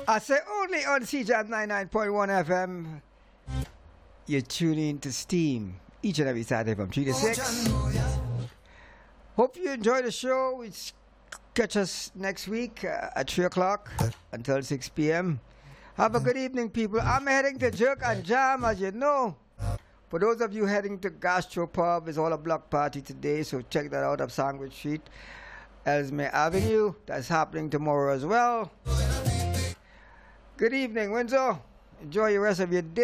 I say only on CJAT 99.1 FM. You're tuning in to Steam each and every Saturday from 3 to 6. Hope you enjoy the show. Catch us next week at 3 o'clock until 6 p.m. Have a good evening, people. I'm heading to Jerk and Jam, as you know. For those of you heading to Gastropub, it's all a block party today, so check that out up Sandwich Street, Ellesmere Avenue. That's happening tomorrow as well. Good evening, Windsor. Enjoy the rest of your day.